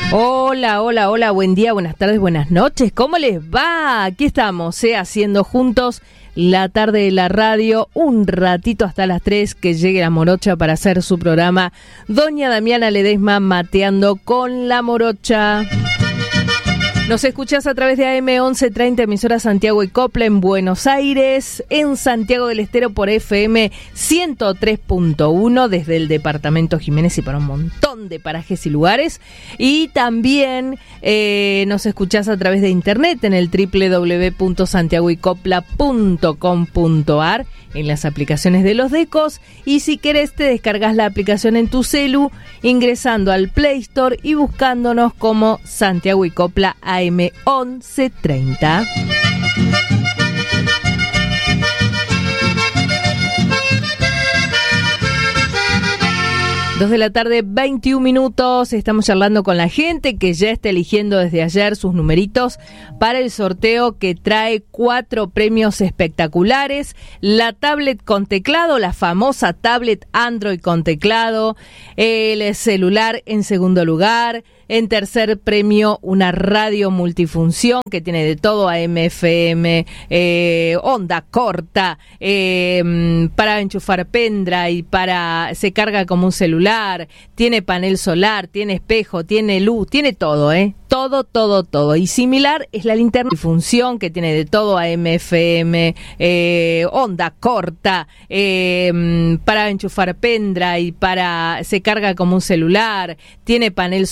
Hola, hola, hola, buen día, buenas tardes, buenas noches, ¿cómo les va? Aquí estamos, haciendo juntos la tarde de la radio, un ratito hasta las 3 que llegue la morocha para hacer su programa. Doña Damiana Ledesma mateando con la morocha. Nos escuchás a través de AM 1130, emisora Santiago y Copla en Buenos Aires, en Santiago del Estero por FM 103.1 desde el departamento Jiménez y para un montón de parajes y lugares. Y también nos escuchás a través de internet en el www.santiagoycopla.com.ar, en las aplicaciones de los decos. Y si querés te descargas la aplicación en tu celu ingresando al Play Store y buscándonos como Santiago y Copla AM 1130. Dos de la tarde, 21 minutos. Estamos charlando con la gente que ya está eligiendo desde ayer sus numeritos para el sorteo que trae 4 premios espectaculares. La tablet con teclado, la famosa tablet Android con teclado. El celular en segundo lugar. En tercer premio, una radio multifunción que tiene de todo, AM, FM, onda corta, para enchufar pendrive, se carga como un celular, tiene panel solar, tiene espejo, tiene luz, tiene todo, todo. Y similar es la linterna multifunción que tiene de todo, AM, FM, onda corta, para enchufar pendrive, se carga como un celular, tiene panel